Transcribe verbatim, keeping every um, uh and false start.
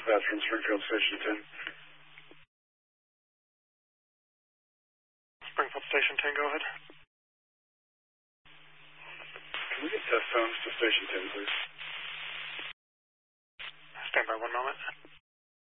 dispatch from Springfield Station ten. Springfield Station ten, go ahead. Can we get test phones to Station ten,